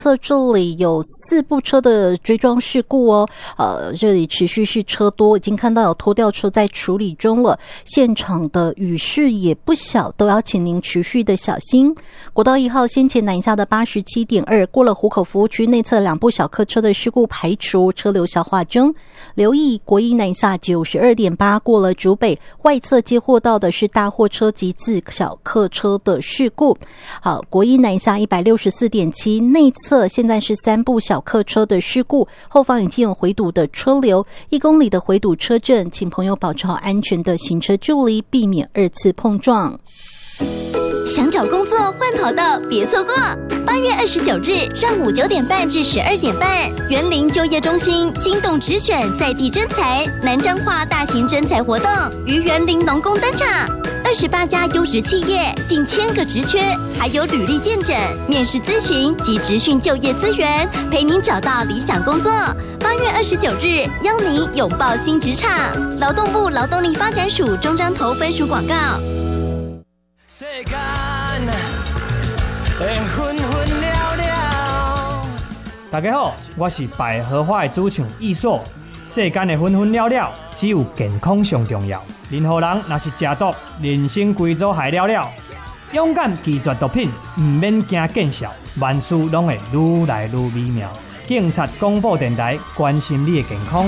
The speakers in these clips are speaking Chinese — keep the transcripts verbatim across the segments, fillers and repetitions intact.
侧这里有四部车的追撞事故哦，呃，这里持续是车多，已经看到有拖吊车在处理中了。现场的雨势也不小，都要请您持续的小心。国道一号先前南下的 八十七点二 过了湖口服务区内侧两部小客车的事故排除，车流消化中。留意国一南下 九十二点八 过了竹北外侧接获到的是大货车及自小客车的事故。好，国一南下 一百六十四点七 内侧现在是三部小客车的事故，后方已经有回堵的车流，一公里的回堵车阵，请朋友保持好安全的行车距离，避免二次碰撞。 想找工作换跑道别错过，八月二十九日上午九点半至十二点半，园林就业中心心动直选在地征才南彰化大型征才活动于园林农工登场，二十八家优质企业，近千个职缺，还有履历见证、面试咨询及职训就业资源，陪您找到理想工作。八月二十九日，邀您拥抱新职场。劳动部劳动力发展署中彰投分署广告。世间会纷纷了了。大家好，我是百合花的主唱艺硕。世间的纷纷了了，只有健康上重要。任何人若是食毒，人生规组害了了。勇敢拒绝毒品，唔免惊见效，万事拢会愈来愈美妙。警察广播电台关心你的健康。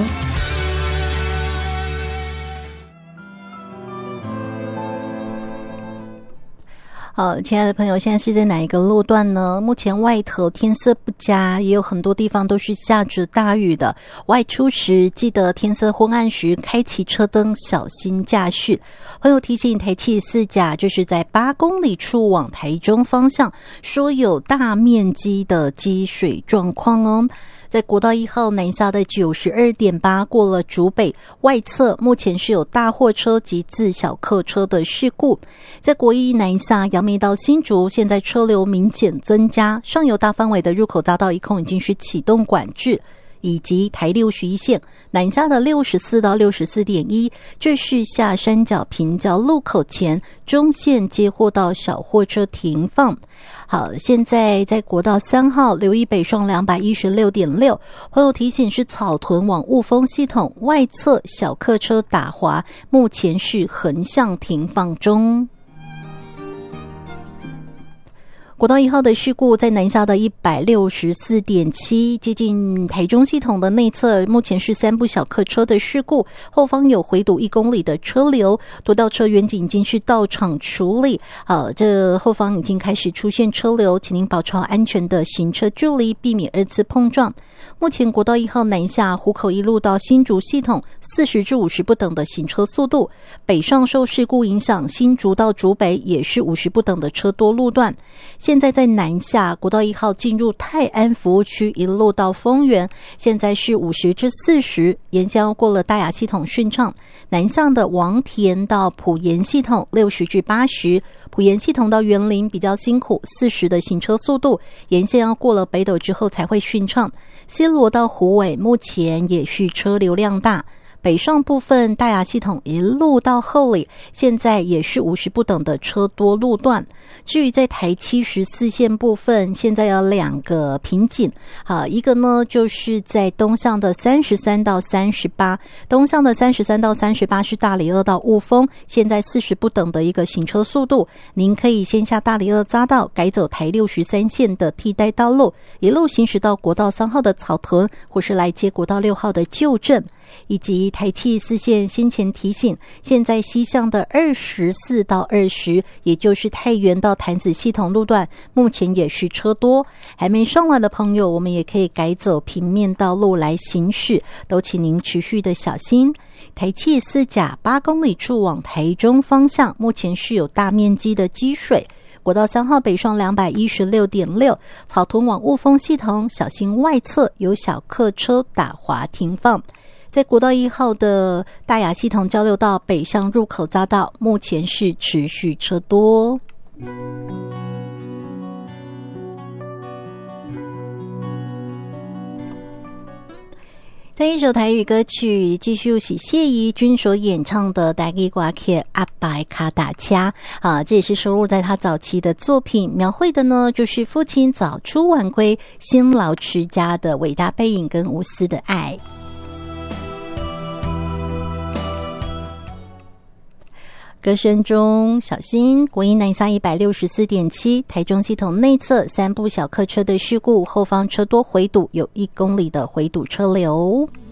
好，亲爱的朋友，现在是在哪一个路段呢？目前外头天色不佳，也有很多地方都是下着大雨的。外出时记得天色昏暗时开启车灯，小心驾驶。朋友提醒，台七四甲这是在八公里处往台中方向，说有大面积的积水状况哦。在国道一号南下的 九十二点八 过了竹北外侧，目前是有大货车及自小客车的事故。在国一南下杨梅到新竹，现在车流明显增加，上游大范围的入口匝道一控已经是启动管制，以及台六十一线南下的六十四到六十四点一，这是下山脚平交路口前中线接货到小货车停放。好，现在在国道三号留意北上 两百一十六点六， 朋友提醒是草屯往雾峰系统外侧小客车打滑，目前是横向停放中。国道一号的事故在南下的 一百六十四点七， 接近台中系统的内侧，目前是三部小客车的事故，后方有回堵一公里的车流，多道车员警已经是到场处理。好，这后方已经开始出现车流，请您保持好安全的行车距离，避免二次碰撞。目前国道一号南下湖口一路到新竹系统四十至五十不等的行车速度，北上受事故影响，新竹到竹北也是五十不等的车多路段。现在在南下国道一号进入泰安服务区一路到丰原，现在是五十至四十，沿线要过了大雅系统顺畅。南向的王田到埔盐系统六十至八十，埔盐系统到园林比较辛苦，四十的行车速度，沿线要过了北斗之后才会顺畅。西螺到虎尾目前也是车流量大。北上部分大雅系统一路到后里，现在也是五十不等的车多路段。至于在台七十四线部分，现在有两个瓶颈，好，一个呢就是在东向的三十三到三十八，东向的三十三到三十八是大里二到雾峰，现在四十不等的一个行车速度，您可以先下大里二匝道，改走台六十三线的替代道路，一路行驶到国道三号的草屯，或是来接国道六号的旧镇。以及台七十四线先前提醒，现在西向的二十四到二十，也就是太原到潭子系统路段，目前也是车多。还没上来的朋友，我们也可以改走平面道路来行驶，都请您持续的小心。台七十四甲八公里处往台中方向，目前是有大面积的积水。国道三号北上 两百一十六点六， 草屯往雾峰系统小心外侧有小客车打滑停放。在国道一号的大雅系统交流道北向入口匝道，目前是持续车多。 在一首台语歌曲，继续是谢宜君所演唱的台语歌曲《阿白卡达掐》啊，这也是收录在他早期的作品，描绘的呢就是父亲早出晚归、辛劳持家的伟大背影跟无私的爱。歌声中，小心国一南下一百六十四点七，台中系统内侧三部小客车的事故，后方车多回堵，有一公里的回堵车流。